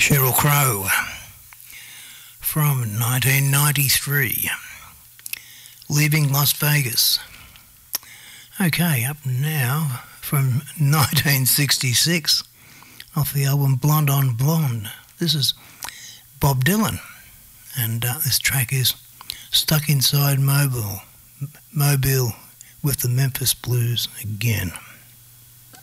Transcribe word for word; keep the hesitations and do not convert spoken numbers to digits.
Sheryl Crow from nineteen ninety-three, Leaving Las Vegas. Okay, up now from nineteen sixty-six, off the album Blonde on Blonde. This is Bob Dylan, and uh, this track is Stuck Inside Mobile, Mobile with the Memphis Blues again.